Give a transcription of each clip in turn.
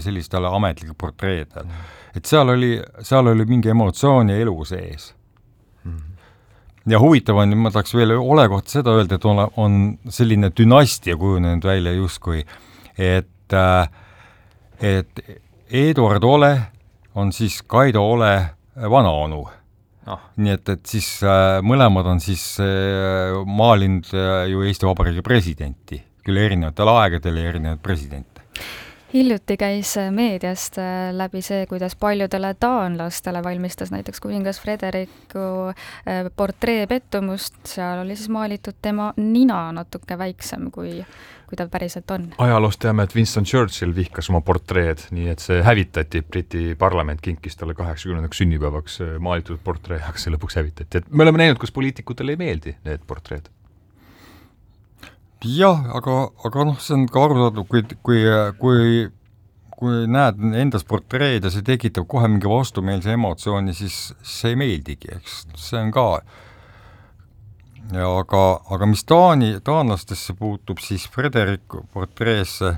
sellistele ametlike portreedele. Et seal oli mingi emotsioon ja elu sees. Ja huvitav on, ma tahaks veel Ole kohta seda öelda, et on selline dünastia kujunenud välja justkui, et Eduard Ole on siis Kaido Ole vanaonu. Nii et siis mõlemad on siis maalinud ju Eesti Vabariigi presidenti, küll erinevatel aegadel ja erinevad presidente. Hiljuti käis meediast läbi see, kuidas paljudele taanlastele valmistas näiteks kuningas Frederiku portree pettumust, seal oli siis maalitud tema nina natuke väiksem, kui ta päriselt on. Ajaloost teame, et Winston Churchill vihkas oma portreed, nii et see hävitati, Briti parlament kinkis talle 80. sünnipäevaks maalitud portree, aga see lõpuks hävitati. Et me oleme näinud, kus poliitikutele ei meeldi need portreed. Jah, aga see on ka arusaadav, kui näed endas portreed ja see tekitab kohe mingi vastumeelse emotsiooni, siis see ei meeldigi, eks see on ka. Aga mis taanlastesse puutub, siis Frederiku portreesse,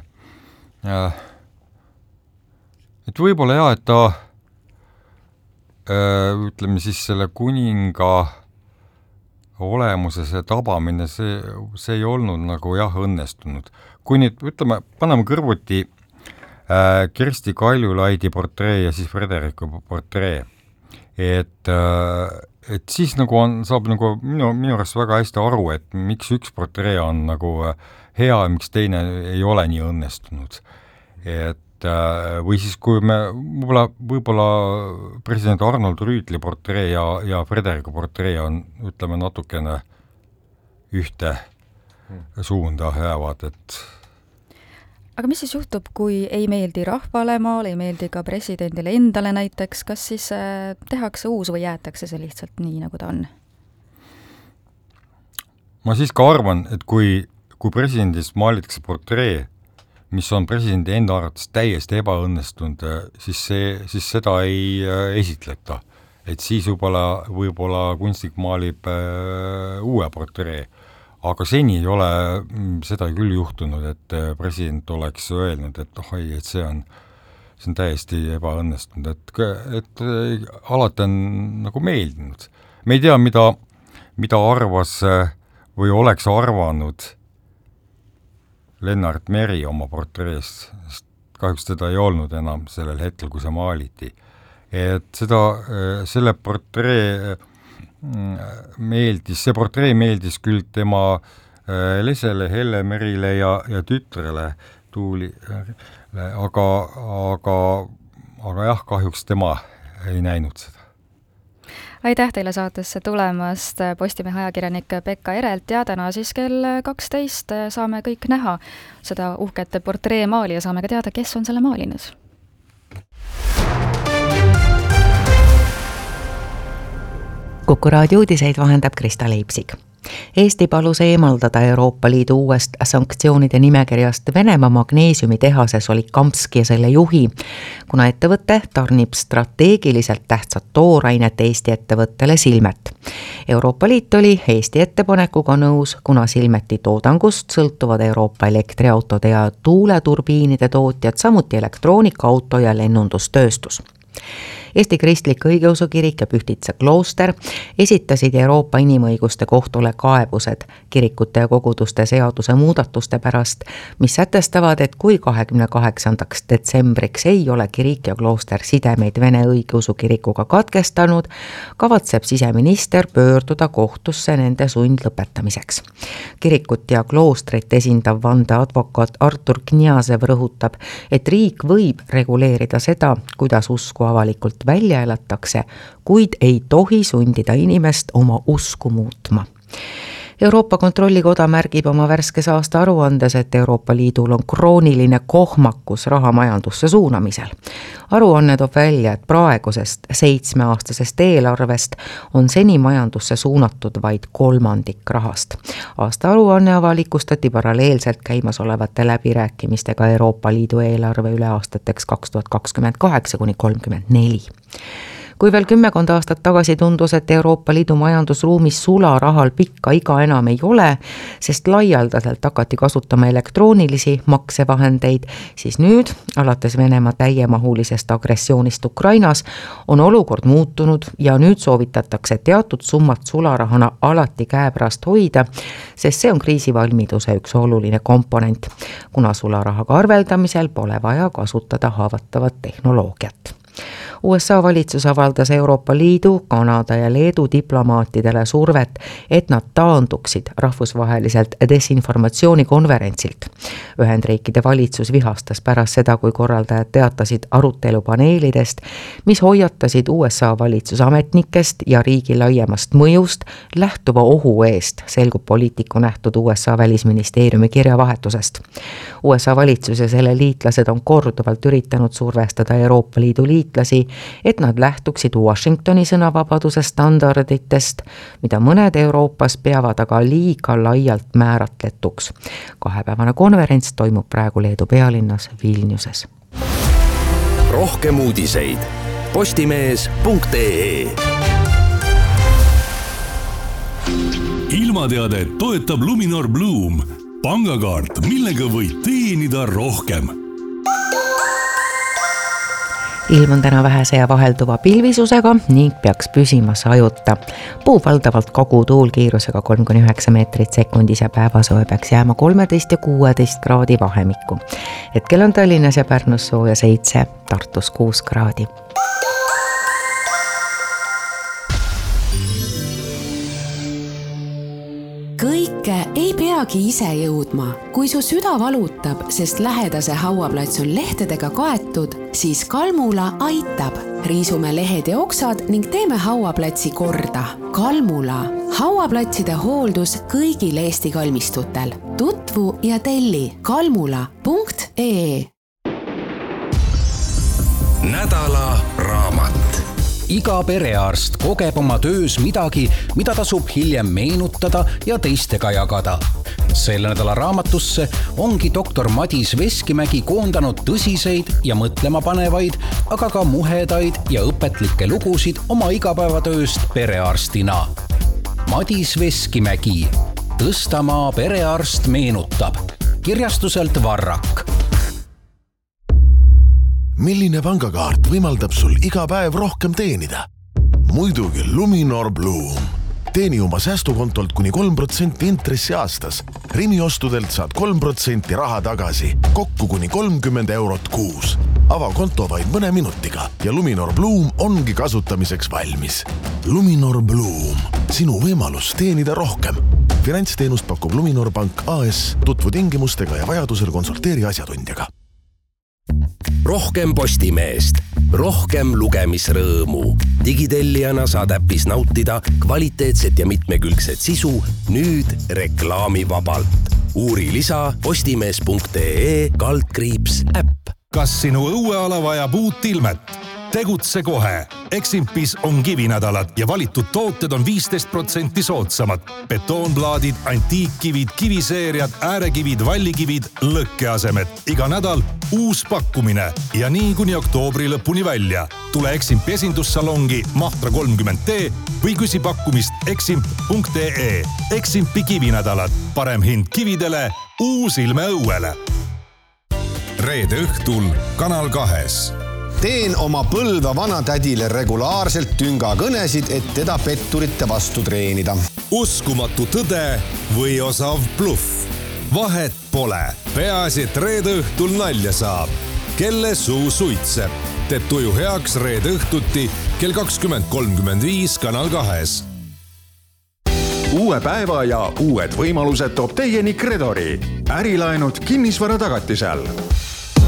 et võib-olla et ta ütleme siis selle kuninga olemuse see tabamine, see ei olnud nagu õnnestunud. Kui nüüd, ütleme, paneme kõrvuti Kersti Kaljulaidi portree ja siis Frederiku portree, et siis nagu saab nagu minu arust väga hästi aru, et miks üks portree on nagu hea ja miks teine ei ole nii õnnestunud. Või siis kui me võib-olla president Arnold Rüütli portree ja Frederiku portree on, ütleme, natukene ühte suunda jäävad, et aga mis siis juhtub, kui ei meeldi rahvale maal, ei meeldi ka presidendile endale näiteks, kas siis tehakse uus või jäetakse see lihtsalt nii, nagu ta on? Ma siis ka arvan, et kui presidendist maalitakse portree, mis on presidendi enda arvates täiesti ebaõnnestunud, siis seda ei esitleta. Et siis võib-olla kunstnik maalib uue portree. Aga seni ei ole seda küll juhtunud, et president oleks öelnud, et et see on täiesti ebaõnnestunud. Et alati on nagu meeldinud. Me ei tea, mida arvas või oleks arvanud Lennart Meri oma portreest, sest kahjuks teda ei olnud enam sellel hetkel, kui see maaliti. Et selle portree meeldis küll tema Lesele, Helle Merile ja tütrele Tuulile, aga jah, kahjuks tema ei näinud seda. Aitäh teile saatesse tulemast, Postimehe ajakirjanik Pekka Erelt, ja täna siis kell 12 saame kõik näha seda uhket portree maali ja saame ka teada, kes on selle maalinud. Kuku raadio uudiseid vahendab Krista Leipsig. Eesti palus eemaldada Euroopa Liidu uuest sanktsioonide nimekirjast Venemaa magneesiumitehase Solikamski ja selle juhi, kuna ettevõte tarnib strateegiliselt tähtsat toorainet Eesti ettevõttele Silmet. Euroopa Liit oli Eesti ettepanekuga nõus, kuna Silmeti toodangust sõltuvad Euroopa elektriautode ja tuuleturbiinide tootjad, samuti elektroonikaauto ja lennundustööstus. Eesti Kristlik Õigeusu Kirik ja Pühtitsa klooster esitasid Euroopa Inimõiguste Kohtule kaebused kirikute ja koguduste seaduse muudatuste pärast, mis sätestavad, et kui 28. detsembriks ei ole kirik ja klooster sidemeid Vene Õigeusu Kirikuga katkestanud, kavatseb siseminister pöörduda kohtusse nende sundlõpetamiseks. Kirikut ja kloostrit esindav vandeadvokaat Artur Kniazev rõhutab, et riik võib reguleerida seda, kuidas usku avalikult välja elatakse, kuid ei tohi sundida inimest oma usku muutma. Euroopa Kontrollikoda märgib oma värskes aasta aruandes, et Euroopa Liidul on krooniline kohmakus rahamajandusse suunamisel. Aruanne toob välja, et praegusest 7-aastasest eelarvest on seni majandusse suunatud vaid 1/3 rahast. Aasta aruanne avalikustati paralleelselt käimasolevate läbirääkimistega Euroopa Liidu eelarve üle aastateks 2028–2034. Kui veel 10 aastat tagasi tundus, et Euroopa Liidu majandusruumis sularahal pikka iga enam ei ole, sest laialdaselt hakati kasutama elektroonilisi maksevahendeid, siis nüüd, alates Venemaa täiemahulisest agressioonist Ukrainas, on olukord muutunud ja nüüd soovitatakse teatud summat sularahana alati käepärast hoida, sest see on kriisivalmiduse üks oluline komponent, kuna sularahaga arveldamisel pole vaja kasutada haavatavat tehnoloogiat. USA valitsus avaldas Euroopa Liidu, Kanada ja Leedu diplomaatidele survet, et nad taanduksid rahvusvaheliselt desinformatsioonikonverentsilt. Ühendriikide valitsus vihastas pärast seda, kui korraldajad teatasid arutelupaneelidest, mis hoiatasid USA valitsusametnikest ja riigi laiemast mõjust lähtuva ohu eest, selgub poliitiku nähtud USA välisministeeriumi kirjavahetusest. USA valitsus ja selle liitlased on korduvalt üritanud survestada Euroopa Liidu liitlasi, et nad lähtuksid Washingtoni sõnavabaduse standarditest, mida mõned Euroopas peavad aga liiga laialt määratletuks. 2-päevane konverents toimub praegu Leedu pealinnas Vilniuses. Rohkem uudiseid postimees.ee. Ilmateadet toetab Luminor Bloom, pangakaart, millega võid teenida rohkem. Ilm on täna vähese ja vahelduva pilvisusega ning peaks püsima sajuta. Puu valdavalt kagutuul kiirusega 3-9 meetrit sekundis ja päevasoe peaks jääma 13 ja 16 kraadi vahemikku. Hetkel on Tallinnas ja Pärnus sooja 7, Tartus 6 kraadi. Kõike ei peagi ise jõudma. Kui su süda valutab, sest lähedase hauaplats on lehtedega kaetud, siis Kalmula aitab. Riisume lehed ja oksad ning teeme hauaplatsi korda. Kalmula. Hauaplatside hooldus kõigil Eesti kalmistutel. Tutvu ja telli kalmula.ee. Nädala raamat. Iga perearst kogeb oma töös midagi, mida tasub hiljem meenutada ja teistega jagada. Selle nädala raamatusse ongi doktor Madis Veskimägi koondanud tõsiseid ja mõtlemapanevaid, aga ka muhedaid ja õpetlikke lugusid oma igapäevatööst perearstina. Madis Veskimägi. Tõstamaa perearst meenutab. Kirjastuselt Varrak. Milline pangakaart võimaldab sul iga päev rohkem teenida? Muidugi Luminor Bloom. Teeni oma säästukontolt kuni 3% intressi aastas. Rimi-ostudelt saad 3% raha tagasi, kokku kuni 30 eurot kuus. Ava konto vaid mõne minutiga ja Luminor Bloom ongi kasutamiseks valmis. Luminor Bloom. Sinu võimalus teenida rohkem. Finantsteenust pakub Luminor Pank AS. Tutvu tingimustega ja vajadusel konsulteeri asjatundjaga. Rohkem Postimeest, rohkem lugemisrõõmu. Digitellijana saad äppis nautida kvaliteetset ja mitmekülgset sisu nüüd reklaamivabalt. Uuri lisa postimees.ee/äpp. Kas sinu õueala vajab uut ilmet? Tegutse kohe. Eximpis on kivinädalad ja valitud tooted on 15% soodsamad. Betoonplaadid, antiikkivid, kiviseeriad, äärekivid, vallikivid, lõkkeasemed. Iga nädal uus pakkumine ja nii kuni oktoobri lõpuni välja. Tule Eximpi esindussalongi Mahtra 30T või küsi pakkumist eximp.ee. Eximpi kivinädalad. Parem hind kividele, uus ilme õuele. Reede õhtul Kanal 2. Teen oma Põlva vanatädile regulaarselt tüngakõnesid, et teda petturite vastu treenida. Uskumatu tõde või osav bluff. Vahet pole. Peaasi, et reede õhtul nalja saab. Kelle suu suitseb. Teeb tuju heaks reede õhtuti kell 20:35 Kanal 2. Uue päeva ja uued võimalused toob teieni Credori. Ärilaenud kinnisvara tagatisel.